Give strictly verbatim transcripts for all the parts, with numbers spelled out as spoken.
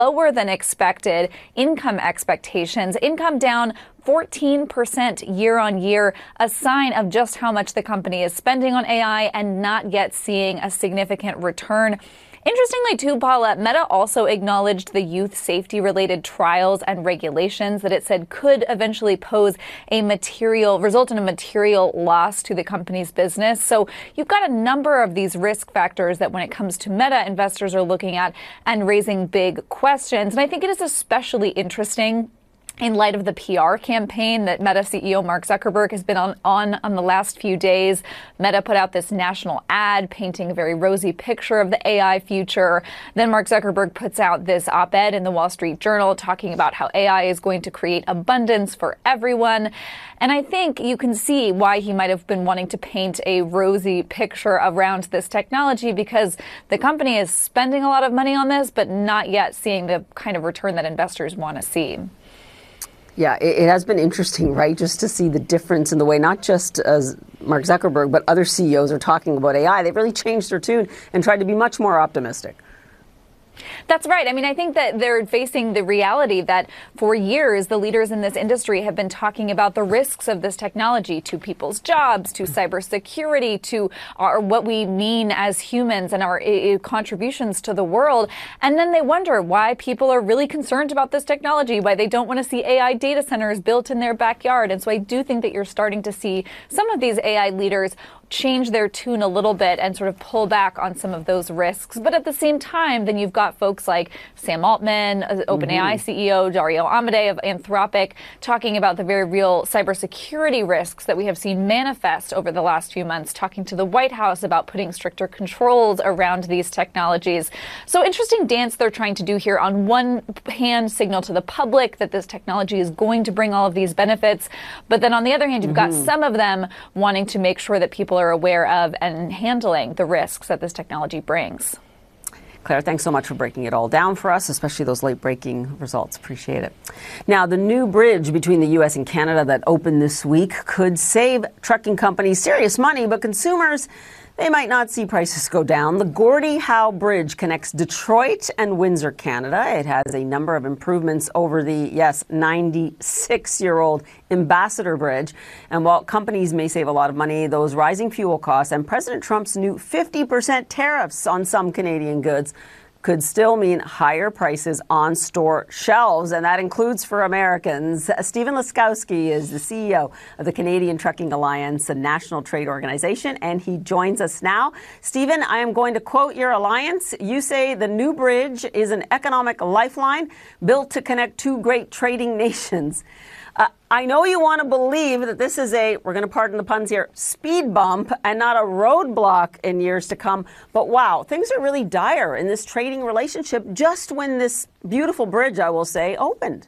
lower than expected income expectations. Income down fourteen percent year on year, a sign of just how much the company is spending on A I and not yet seeing a significant return. Interestingly, too, Paula, Meta also acknowledged the youth safety-related trials and regulations that it said could eventually pose a material, result in a material loss to the company's business. So you've got a number of these risk factors that when it comes to Meta, investors are looking at and raising big questions. And I think it is especially interesting in light of the P R campaign that Meta C E O Mark Zuckerberg has been on, on on the last few days. Meta put out this national ad painting a very rosy picture of the A I future. Then Mark Zuckerberg puts out this op-ed in the Wall Street Journal talking about how A I is going to create abundance for everyone. And I think you can see why he might have been wanting to paint a rosy picture around this technology, because the company is spending a lot of money on this, but not yet seeing the kind of return that investors want to see. Yeah, it, it has been interesting, right, just to see the difference in the way not just as Mark Zuckerberg, but other C E Os are talking about A I. They've really changed their tune and tried to be much more optimistic. That's right. I mean, I think that they're facing the reality that for years, the leaders in this industry have been talking about the risks of this technology to people's jobs, to cybersecurity, to our, what we mean as humans and our uh, contributions to the world. And then they wonder why people are really concerned about this technology, why they don't want to see A I data centers built in their backyard. And so I do think that you're starting to see some of these A I leaders change their tune a little bit and sort of pull back on some of those risks. But at the same time, then you've got folks like Sam Altman, OpenAI mm-hmm. C E O, Dario Amodei of Anthropic, talking about the very real cybersecurity risks that we have seen manifest over the last few months, talking to the White House about putting stricter controls around these technologies. So interesting dance they're trying to do here. On one hand, signal to the public that this technology is going to bring all of these benefits. But then on the other hand, you've mm-hmm. got some of them wanting to make sure that people are aware of and handling the risks that this technology brings. Claire, thanks so much for breaking it all down for us, especially those late-breaking results. Appreciate it. Now, the new bridge between the U S and Canada that opened this week could save trucking companies serious money, but consumers, they might not see prices go down. The Gordie Howe Bridge connects Detroit and Windsor, Canada. It has a number of improvements over the, yes, ninety-six-year-old Ambassador Bridge. And while companies may save a lot of money, those rising fuel costs and President Trump's new fifty percent tariffs on some Canadian goods could still mean higher prices on store shelves, and that includes for Americans. Stephen Laskowski is the C E O of the Canadian Trucking Alliance, a national trade organization, and he joins us now. Stephen, I am going to quote your alliance. You say the new bridge is an economic lifeline built to connect two great trading nations. Uh, I know you want to believe that this is a, we're going to pardon the puns here, speed bump and not a roadblock in years to come. But wow, things are really dire in this trading relationship just when this beautiful bridge, I will say, opened.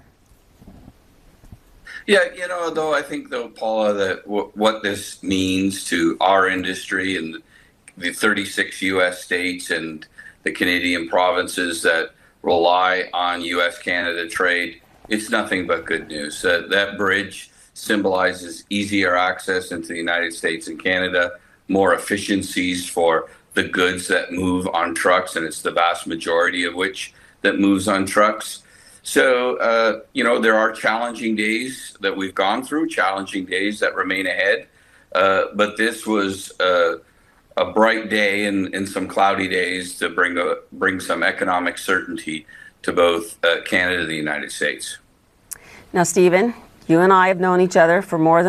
Yeah, you know, though, I think, though, Paula, that w- what this means to our industry and the thirty-six U S states and the Canadian provinces that rely on U S Canada trade, it's nothing but good news. Uh, that bridge symbolizes easier access into the United States and Canada, more efficiencies for the goods that move on trucks, and it's the vast majority of which that moves on trucks. So, uh, you know, there are challenging days that we've gone through, challenging days that remain ahead. Uh, but this was uh, a bright day and, and some cloudy days to bring a, bring some economic certainty to both uh, Canada and the United States. Now, Stephen, you and I have known each other for more than